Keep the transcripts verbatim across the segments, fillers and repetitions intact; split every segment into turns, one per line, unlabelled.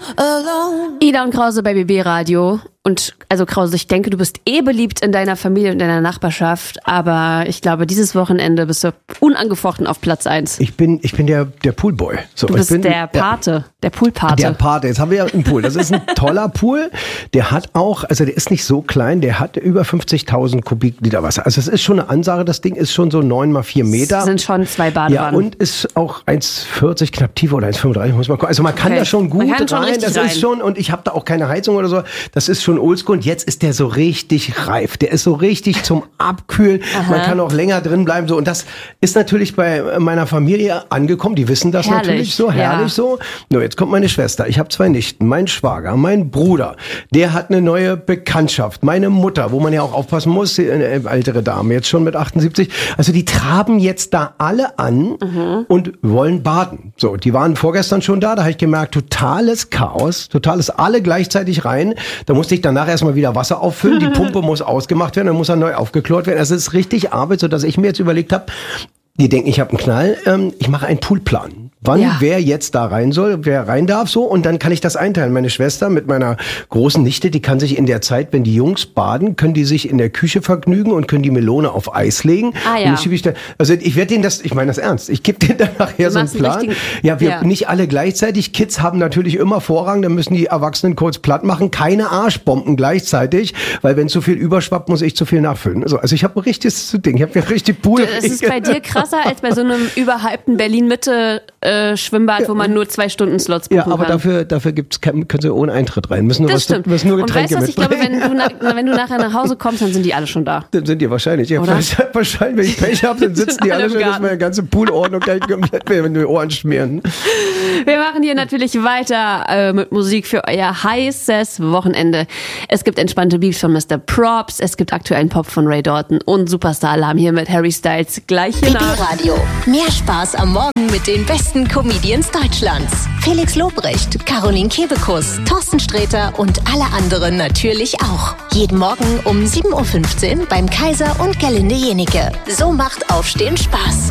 alone.
Ida und Krause bei B B Radio. Und also Krause, ich denke, du bist eh beliebt in deiner Familie und in deiner Nachbarschaft, aber ich glaube, dieses Wochenende bist du unangefochten auf Platz eins.
Ich bin, ich bin der, der Poolboy. So,
du bist
ich bin,
der Pate, ja, der Poolpate.
Der Pate, jetzt haben wir ja einen Pool. Das ist ein toller Pool. Der hat auch, also der ist nicht so klein, der hat über fünfzigtausend Kubikliter Wasser. Also es ist schon eine Ansage, das Ding ist schon so neun mal vier Meter.
Das sind schon zwei Badewannen.
Ja, und ist auch eins vierzig knapp tiefer oder eins fünfunddreißig, muss man gucken. Also man kann
okay.
da schon gut
man kann
rein,
schon
das
rein.
ist schon, und ich habe da auch keine Heizung oder so, das ist schon oldschool und jetzt ist der so richtig reif, der ist so richtig zum Abkühlen,
Aha.
man kann auch länger drin bleiben, so, und das ist natürlich bei meiner Familie angekommen, die wissen das
herrlich.
natürlich so, herrlich ja. so. No, jetzt kommt meine Schwester, ich habe zwei Nichten, mein Schwager, mein Bruder, der hat eine neue Bekanntschaft, meine Mutter, wo man ja auch aufpassen muss, eine ältere Dame, jetzt schon mit achtundsiebzig, also die traben jetzt da alle an mhm. und wollen baden. So, die waren vorgestern schon da, da habe ich gemerkt, totales Chaos, totales, alle gleichzeitig rein, da musste ich danach erstmal wieder Wasser auffüllen, die Pumpe muss ausgemacht werden, dann muss er neu aufgeklort werden. Also es ist richtig Arbeit, sodass ich mir jetzt überlegt habe, die denken, ich habe einen Knall, ähm, ich mache einen Poolplan. Wann, ja. wer jetzt da rein soll, wer rein darf, so, und dann kann ich das einteilen. Meine Schwester mit meiner großen Nichte, die kann sich in der Zeit, wenn die Jungs baden, können die sich in der Küche vergnügen und können die Melone auf Eis legen.
Ah, ja.
Und dann schiebe ich da, also ich werde denen das, ich meine das ernst, ich gebe denen dann nachher
du
so einen Plan.
Einen
ja, wir
ja.
nicht alle gleichzeitig. Kids haben natürlich immer Vorrang, dann müssen die Erwachsenen kurz platt machen. Keine Arschbomben gleichzeitig, weil wenn zu viel überschwappt, muss ich zu viel nachfüllen. Also, also ich habe ein richtiges Ding, ich habe ja richtig Pool.
Das ist bei dir krasser als bei so einem überhypten Berlin-Mitte-Schwimmbad, äh, wo man nur zwei Stunden Slots buchen kann.
Ja, aber
kann.
dafür, dafür gibt's, können sie ohne Eintritt rein. Müssen nur,
das
was,
stimmt.
müssen nur Getränke
und weißt du, ich glaube, wenn du, na, wenn du nachher nach Hause kommst, dann sind die alle schon da.
Dann sind die wahrscheinlich. Ja, wahrscheinlich, wenn ich Pech habe, dann sitzen die alle schon, dass meine ganze Poolordnung gleich komplett in die Ohren schmieren.
Wir machen hier natürlich weiter äh, mit Musik für euer heißes Wochenende. Es gibt entspannte Beats von Mister Props, es gibt aktuellen Pop von Ray Dalton und Superstar-Alarm hier mit Harry Styles gleich hier
B B Radio. Mehr Spaß am Morgen mit den besten Comedians Deutschlands. Felix Lobrecht, Caroline Kebekus, Thorsten Sträter und alle anderen natürlich auch. Jeden Morgen um sieben Uhr fünfzehn beim Kaiser und Gerlinde Jenike. So macht Aufstehen Spaß.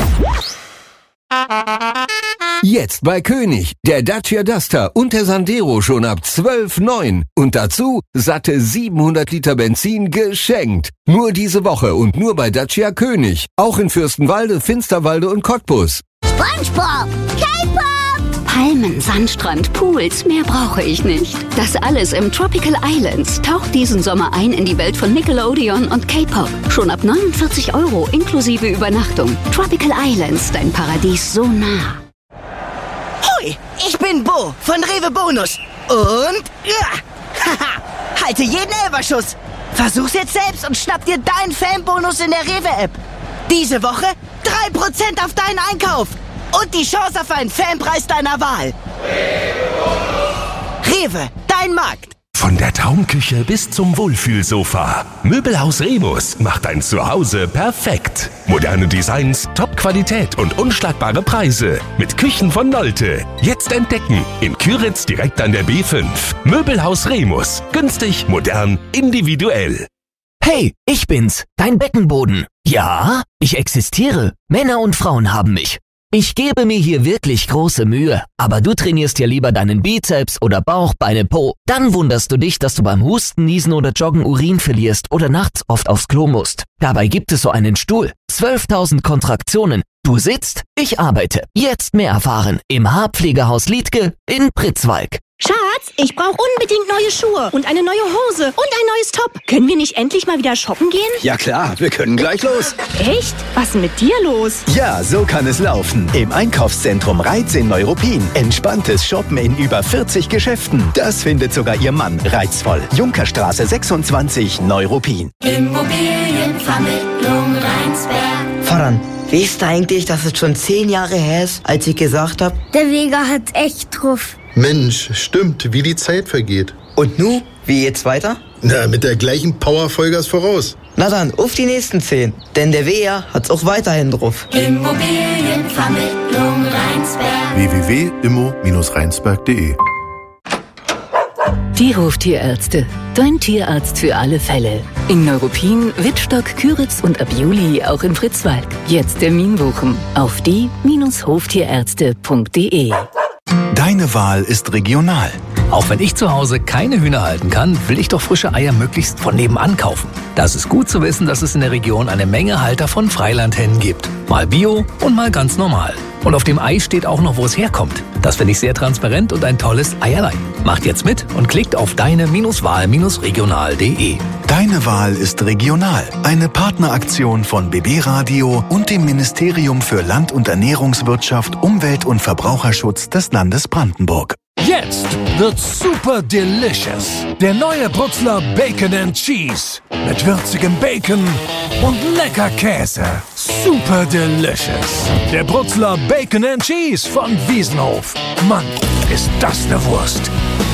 Jetzt bei König, der Dacia Duster und der Sandero schon ab zwölf Komma neun. Und dazu satte siebenhundert Liter Benzin geschenkt. Nur diese Woche und nur bei Dacia König. Auch in Fürstenwalde, Finsterwalde und Cottbus.
SpongeBob, K-Pop, Palmen, Sandstrand, Pools, mehr brauche ich nicht. Das alles im Tropical Islands. Taucht diesen Sommer ein in die Welt von Nickelodeon und K-Pop. Schon ab neunundvierzig Euro inklusive Übernachtung. Tropical Islands, dein Paradies so nah.
Hoi, ich bin Bo von Rewe Bonus. Und ja, haha, halte jeden Elberschuss. Versuch's jetzt selbst und schnapp dir deinen Fanbonus in der Rewe-App. Diese Woche drei Prozent auf deinen Einkauf. Und die Chance auf einen Fanpreis deiner Wahl. Rewe, dein Markt.
Von der Traumküche bis zum Wohlfühlsofa. Möbelhaus Remus macht dein Zuhause perfekt. Moderne Designs, Top-Qualität und unschlagbare Preise. Mit Küchen von Nolte. Jetzt entdecken. In Küritz direkt an der B fünf. Möbelhaus Remus. Günstig, modern, individuell.
Hey, ich bin's, dein Beckenboden. Ja, ich existiere. Männer und Frauen haben mich. Ich gebe mir hier wirklich große Mühe, aber du trainierst ja lieber deinen Bizeps oder Bauch, Beine, Po. Dann wunderst du dich, dass du beim Husten, Niesen oder Joggen Urin verlierst oder nachts oft aufs Klo musst. Dabei gibt es so einen Stuhl. zwölftausend Kontraktionen. Du sitzt, ich arbeite. Jetzt mehr erfahren im Haarpflegehaus Liedtke in Pritzwalk.
Schatz, ich brauche unbedingt neue Schuhe und eine neue Hose und ein neues Top. Können wir nicht endlich mal wieder shoppen gehen?
Ja klar, wir können gleich los.
Echt? Was ist denn mit dir los?
Ja, so kann es laufen. Im Einkaufszentrum Reiz in Neuruppin. Entspanntes Shoppen in über vierzig Geschäften. Das findet sogar Ihr Mann reizvoll. Junkerstraße sechsundzwanzig, Neuruppin.
Immobilienvermittlung Rheinsberg.
Vater, weißt du eigentlich, dass es schon zehn Jahre her ist, als ich gesagt habe,
der Vega hat echt drauf.
Mensch, stimmt, wie die Zeit vergeht.
Und nu, wie geht's weiter?
Na, mit der gleichen Power Vollgas voraus.
Na dann, auf die nächsten zehn, denn der Vega hat's auch weiterhin drauf.
Immobilienvermittlung Rheinsberg.
w w w punkt immo Bindestrich rheinsberg punkt de
Die Hoftierärzte. Dein Tierarzt für alle Fälle. In Neuruppin, Wittstock, Küritz und ab Juli auch in Pritzwalk. Jetzt Termin buchen auf die Hoftierärzte punkt de.
Deine Wahl ist regional.
Auch wenn ich zu Hause keine Hühner halten kann, will ich doch frische Eier möglichst von nebenan kaufen. Das ist gut zu wissen, dass es in der Region eine Menge Halter von Freilandhennen gibt. Mal Bio und mal ganz normal. Und auf dem Ei steht auch noch, wo es herkommt. Das finde ich sehr transparent und ein tolles Eierlein. Macht jetzt mit und klickt auf deine-wahl regional punkt de.
Deine Wahl ist regional. Eine Partneraktion von B B Radio und dem Ministerium für Land- und Ernährungswirtschaft, Umwelt- und Verbraucherschutz des Landes Brandenburg.
Jetzt wird super delicious. Der neue Brutzler Bacon and Cheese. Mit würzigem Bacon und lecker Käse. Super delicious. Der Brutzler Bacon and Cheese von Wiesenhof. Mann, ist das eine Wurst.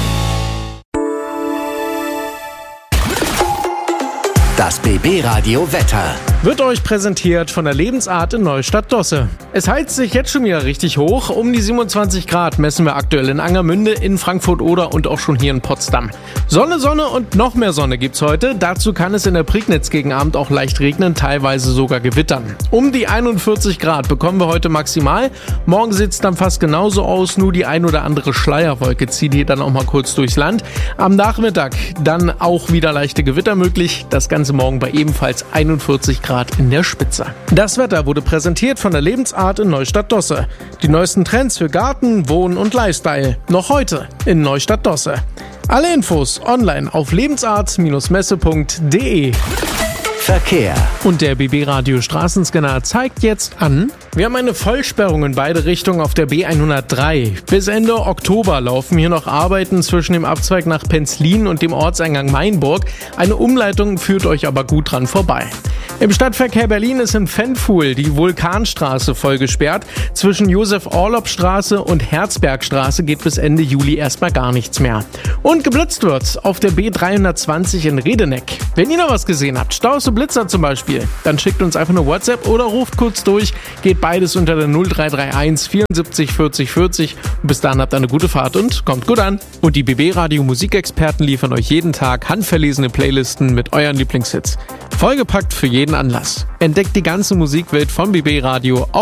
Das B B Radio Wetter
wird euch präsentiert von der Lebensart in Neustadt-Dosse. Es heizt sich jetzt schon wieder richtig hoch. Um die siebenundzwanzig Grad messen wir aktuell in Angermünde, in Frankfurt-Oder und auch schon hier in Potsdam. Sonne, Sonne und noch mehr Sonne gibt's heute. Dazu kann es in der Prignitz gegen Abend auch leicht regnen, teilweise sogar gewittern. Um die einundvierzig Grad bekommen wir heute maximal. Morgen sieht's dann fast genauso aus, nur die ein oder andere Schleierwolke zieht hier dann auch mal kurz durchs Land. Am Nachmittag dann auch wieder leichte Gewitter möglich. Das Ganze morgen bei ebenfalls einundvierzig Grad in der Spitze. Das Wetter wurde präsentiert von der Lebensart in Neustadt-Dosse. Die neuesten Trends für Garten, Wohnen und Lifestyle. Noch heute in Neustadt-Dosse. Alle Infos online auf lebensart messe punkt de.
Verkehr.
Und der B B Radio Straßenscanner zeigt jetzt an, wir haben eine Vollsperrung in beide Richtungen auf der B hundertdrei. Bis Ende Oktober laufen hier noch Arbeiten zwischen dem Abzweig nach Penzlin und dem Ortseingang Mainburg. Eine Umleitung führt euch aber gut dran vorbei. Im Stadtverkehr Berlin ist in Pfännfuhl die Vulkanstraße voll gesperrt. Zwischen Josef-Orlopp-Straße und Herzbergstraße geht bis Ende Juli erstmal gar nichts mehr. Und geblitzt wird auf der B dreihundertzwanzig in Redeneck. Wenn ihr noch was gesehen habt, Staus und Blitzer zum Beispiel, dann schickt uns einfach eine WhatsApp oder ruft kurz durch. Geht beides unter der null drei drei eins vierundsiebzig vierzig vierzig. Und bis dahin habt ihr eine gute Fahrt und kommt gut an. Und die B B Radio Musikexperten liefern euch jeden Tag handverlesene Playlisten mit euren Lieblingshits. Vollgepackt für jeden Anlass. Entdeckt die ganze Musikwelt von B B Radio auf